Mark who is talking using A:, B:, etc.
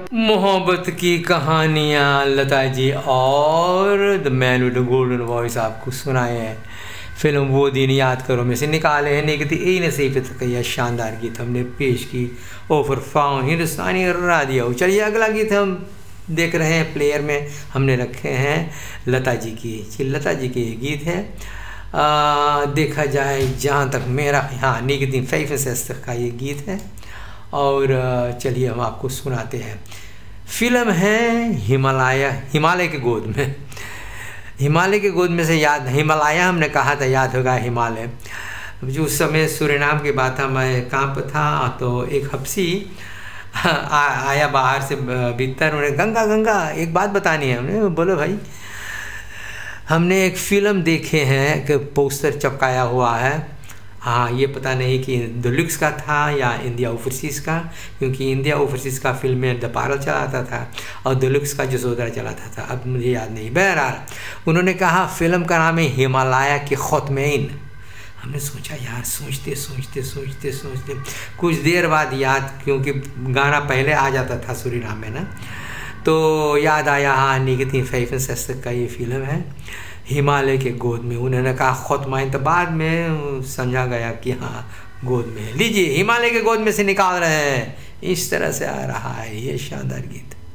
A: मोहब्बत की कहानियाँ लता जी और the man with the golden voice आपको सुनाए हैं। फिल्म वो दिन याद करो में से निकाले हैं निकती ई नसीब तक यह शानदार गीत हमने पेश की ओवर फाउंड हिंदुस्तानी राडियो। चलिए अगला गीत हम देख रहे हैं प्लेयर में हमने रखे हैं लता जी की। लता जी के गीत है देखा जाए जहाँ तक मेरा हाँ निकती फैफेस का ये गीत है। और चलिए हम आपको सुनाते हैं। फिल्म है हिमालय के गोद में। हिमालय के गोद में से याद हिमालय हमने कहा था, याद होगा हिमालय। जो उस समय सूरीनाम की बात था, मैं कहाँ पर था तो एक हफ्सी आया बाहर से भीतर, उन्हें गंगा गंगा एक बात बतानी है। हमने बोलो भाई हमने एक फ़िल्म देखे हैं कि पोस्टर चिपकाया हुआ है। हाँ ये पता नहीं कि डिलक्स का था या इंडिया ओवरसीज़ का, क्योंकि इंडिया ओवरसीज़ का फिल्म में द पारल चलाता था और डिलक्स का जसोदरा चलाता था, अब मुझे याद नहीं। बहरहाल उन्होंने कहा फिल्म का नाम है हिमालय के ख़त्मीन। हमने सोचा यार सोचते कुछ देर बाद याद, क्योंकि गाना पहले आ जाता था सूरीनाम में ना, तो याद आया हाँ निकती फैफेस का ये फिल्म है हिमालय के गोद में। उन्होंने कहा ख़त्मीन, तो बाद में समझा गया कि हाँ गोद में है। लीजिए हिमालय के गोद में से निकाल रहे हैं, इस तरह से आ रहा है ये शानदार गीत।